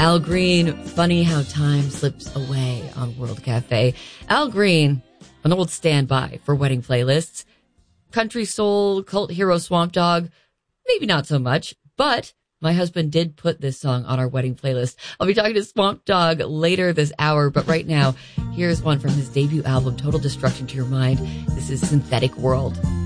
Al Green, Funny How Time Slips Away on World Cafe. Al Green, an old standby for wedding playlists. Country soul, cult hero Swamp Dogg, maybe not so much, but my husband did put this song on our wedding playlist. I'll be talking to Swamp Dogg later this hour, but right now, here's one from his debut album, Total Destruction to Your Mind. This is Synthetic World.